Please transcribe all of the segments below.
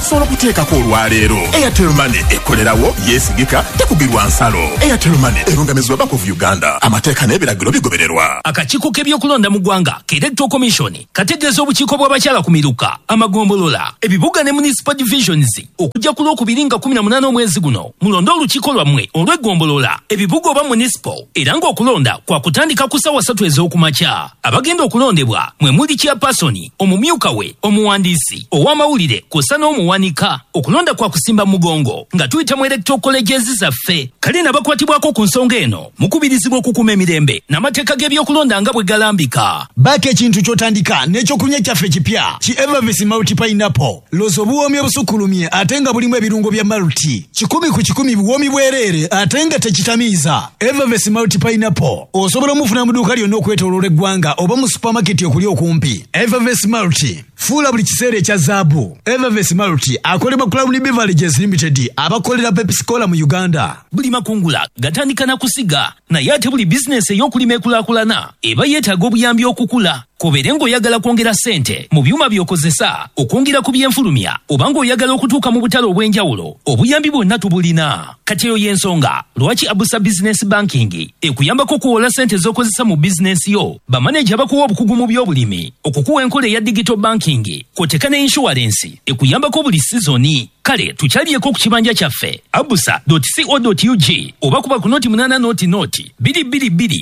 osobola okuteekako olwaleero. Airtel Money ekolerawo yeesigika tekugirwa nsalo. Airtel Money erungamizibwa Bank of Uganda. Amateeka n'ebiragiro bigobererwa. Akakiiko k'ebyokulonda mu ggwanga Electoral Commission kategeeza obukiiko bw'abakyala ku miruka, amagombolola, ebibuga ne municipal divisions okujja ku Lwokubiri nga 18 omwezi guno mulonde olukiiko lwammwe olw'eggombolola ebibuga oba municipal era ng'okulonda kwa kutandika ku ssaawa 3 ez'okumakya. Abagenda okulondebwa mwe muli chairpersoni, omumyuka we, omuwandiisi, ow'amawulire kw'ossa n'omuwanika. Okulonda kwa kusimba mugongo nga tuyita mu electoral colleges zaffe. Kale n'abakwatibwako ku nsonga eno mukubirizibwa okukuuma emirembe n'amateeka g'ebyokulonda nga bwe galambika. Baako ekintu ky'otandika n'ekyokunywa kyaffe kipya ki Evervis Multi Pineapple. Lozo obuwoomi obusukulumye ate nga bulimu ebirungo bya Multi. 10 ku 10 buwoomi bwereere ate nga tekitamiiza. Evervis Multi Pineapple osobola omufuna mu dduuka lyonna okwetooloola eggwanga oba mu supermarket okuli okumpi. Evervis Multi fuula buli kiseera ekya zaabu. Evervis Multi akolebwa Crown Beverages Limited abakolera Pepsi Cola mu Uganda. Buli makungula gatandika na kusiga naye ate buli bizinesi ey'okulima ekulaakulana eba yeetaaga obuyambi okukula. Kobeere ng'oyagala kwongera ssente mu byuma by'okozesa okwongera ku byenfulumya oba ng'oyagala okutuuka mu butale obw'enjawulo, obuyambi bwonna tubulina. Kati eyo y'ensonga lwaki Abusa Business Banking ekuyambako okuwola ssente z'okozesa mu bizinesi yo, bamaneja bakuwa obukugu mu by'obulimi, okukuwa enkola eya digital banking, kw'oteeka ne insurance ekuyambako buli sizoni. Kale tukyaliyeko ku kibanja kyaffe abusa.co.ug oba kuba ku noti 8 noti 222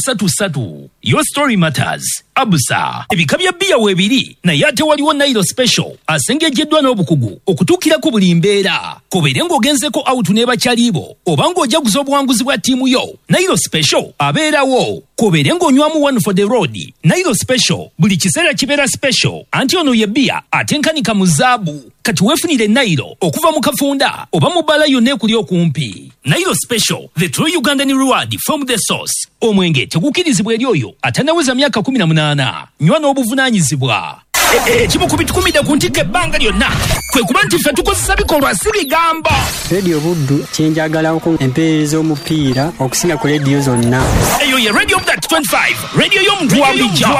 333. Your story matters. Abusa. Ebika bya bbiya weebiri naye ate waliwo Nairo Special asengejjeddwa n'obukugu okutuukira ku buli mbeera. Kobeere ng'ogenzeko out n'ebakyalibo oba ng'ojaguza obuwanguzi bwa ttiimu yo, Nairo Special abeerawo. Kobeere ng'onywamu one for the road, Nairo Special buli kiseera kibeera special. Anti ono ye bbiya atenkanika mu zaabu. Kati weefunire Nairo okuva mu kafunda oba mu bbala yonna ekuli okumpi. Nairo Special, the true Ugandan reward from the source. Omwenge tegukirizibwa eri oyo atanaweza myaka 18. Nywa n'obuvunaanyizibwa. Ekimu ku bitukumidde ku ntikko ebbanga lyonna kwe kuba nti ffe tukozesa bikolwa si bigambo. Radio Buddu kyenjagalako empeereza omupiira okusinga ku rediyo zonna. Eyo ye Radio Buddu 25, radio y'omuntu wa bulijjo.